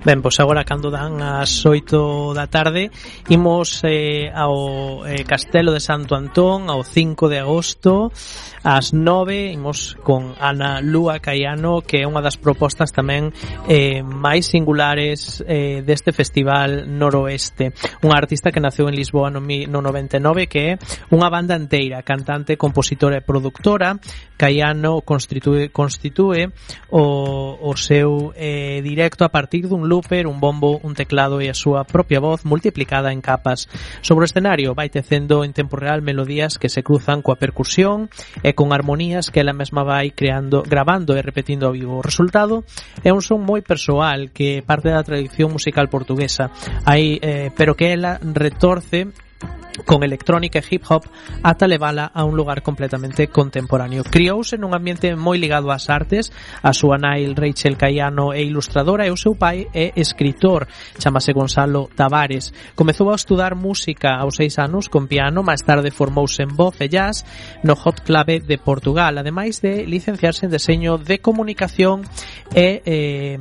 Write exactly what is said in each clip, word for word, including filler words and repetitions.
Ben, pois agora cando dan as oito da tarde imos eh, ao eh, Castelo de Santo Antón ao cinco de agosto ás nove, imos con Ana Lúa Caiano, que é unha das propostas tamén eh, máis singulares eh, deste festival noroeste, unha artista que naceu en Lisboa no, no noventa e nove, que é unha banda enteira, cantante, compositora e productora. Caiano constitúe, constitúe o, o seu eh, directo a partir dun looper, un bombo, un teclado e a súa propia voz multiplicada en capas. Sobre o escenario vai tecendo en tempo real melodías que se cruzan coa percusión e con armonías que ela mesma vai creando, gravando e repetindo ao vivo. O resultado é un son moi persoal que parte da tradición musical portuguesa, aí, eh, pero que ela retorce con electrónica e hip hop ata levala a un lugar completamente contemporáneo. Criouse nun ambiente moi ligado ás artes. A súa nai Rachel Caiano é ilustradora e o seu pai é escritor, chamase Gonzalo Tavares. Comezou a estudar música aos seis anos con piano, máis tarde formouse en voz e jazz no Hot Club de Portugal, ademais de licenciarse en deseño de comunicación e eh,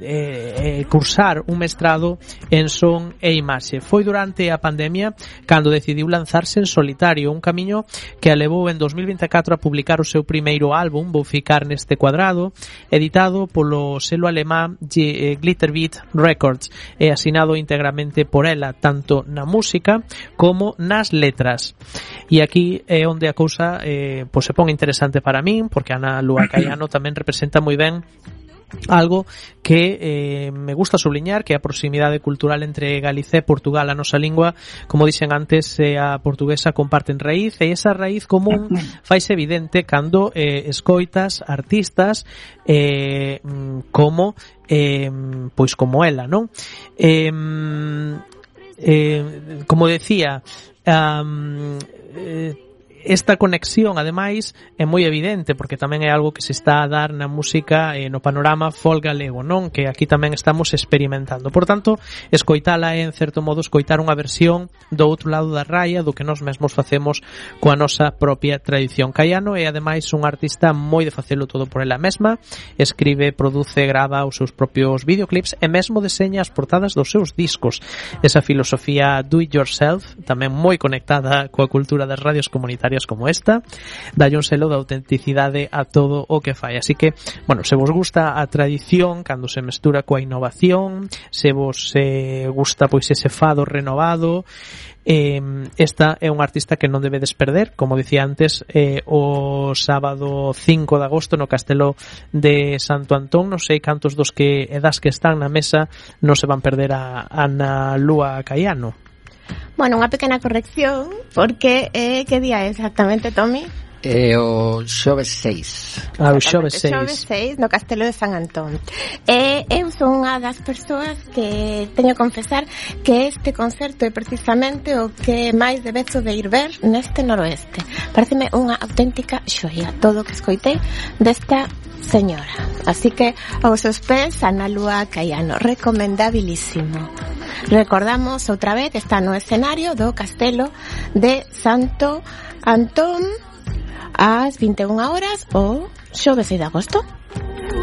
eh, eh, cursar un mestrado en son e imaxe. Foi durante a pandemia cando decidiu lanzarse en solitario, un camiño que a levou en dos mil vinte e catro a publicar o seu primeiro álbum, Vou ficar neste cuadrado, editado polo selo alemán Glitterbeat Records e asinado íntegramente por ela, tanto na música como nas letras. E aquí é onde a cousa eh, pues se pon interesante para min, porque Ana Lúa Caiano tamén representa moi ben algo que eh, me gusta subliñar, que é a proximidade cultural entre Galicia e Portugal. A nosa lingua, como dixen antes, e a portuguesa comparten raíz, e esa raíz común faise evidente cando eh, escoitas artistas eh, como eh, pois como ela, non? Eh, eh, como decía, um, eh, esta conexión, ademais, é moi evidente, porque tamén é algo que se está a dar na música e no panorama folk galego, non? Que aquí tamén estamos experimentando. Por tanto, escoitala é, en certo modo, escoitar unha versión do outro lado da raya do que nós mesmos facemos coa nosa propia tradición. Caiano é, ademais, un artista moi de facelo todo por ela mesma, escribe, produce, grava os seus propios videoclips e mesmo deseña as portadas dos seus discos. Esa filosofía do it yourself, tamén moi conectada coa cultura das radios comunitarias como esta, dalle un selo de autenticidade a todo o que fai. Así que, bueno, se vos gusta a tradición cando se mestura coa innovación, se vos eh, gusta pois ese fado renovado, eh, esta é un artista que non debedes perder, como dicía antes, eh, o sábado cinco de agosto no Castelo de Santo Antón. Non sei cantos dos que e das que están na mesa non se van perder a Ana Lúa Caiano. Bueno, unha pequena corrección, porque eh, que día é exactamente, Tommy? É o xoves seis. Ah, o xoves seis. xoves seis no Castelo de San Antón. E eu son unha das persoas que teño que confesar que este concerto é precisamente o que máis debezo de ir ver neste noroeste. Pareceme unha auténtica xoia todo o que escoitei desta señora. Así que aos seus pés, Ana Lúa Caiano, recomendabilísimo. Recordamos outra vez que está no escenario do Castelo de Santo Antón ás vinte e unha horas o xoves seis de agosto.